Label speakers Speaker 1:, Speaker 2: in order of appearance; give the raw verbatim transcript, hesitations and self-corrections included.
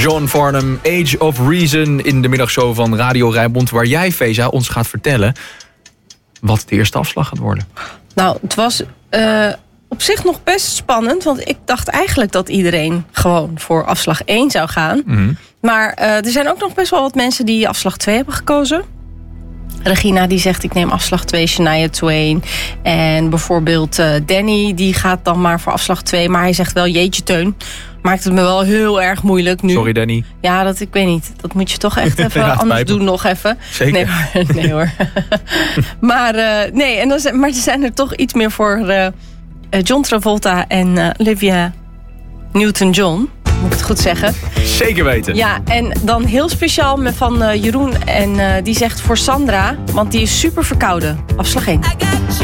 Speaker 1: John Farnham, Age of Reason in de middagshow van Radio Rijnmond, waar jij, Feza, ons gaat vertellen wat de eerste afslag gaat worden.
Speaker 2: Nou, het was uh, op zich nog best spannend, want ik dacht eigenlijk dat iedereen gewoon voor afslag één zou gaan. Mm-hmm. Maar uh, er zijn ook nog best wel wat mensen die afslag twee hebben gekozen. Regina die zegt ik neem afslag twee, Shania Twain. En bijvoorbeeld uh, Danny die gaat dan maar voor afslag twee. Maar hij zegt wel jeetje Teun. Maakt het me wel heel erg moeilijk nu.
Speaker 1: Sorry Danny.
Speaker 2: Ja, dat ik weet niet. Dat moet je toch echt even ja, anders doen nog even.
Speaker 1: Zeker.
Speaker 2: Nee hoor. Nee, hoor. maar uh, nee, en dan zijn, maar er zijn er toch iets meer voor uh, John Travolta en uh, Olivia Newton-John. Moet ik het goed zeggen?
Speaker 1: Zeker weten.
Speaker 2: Ja, en dan heel speciaal met van uh, Jeroen. En uh, die zegt voor Sandra, want die is super verkouden. Afslag één.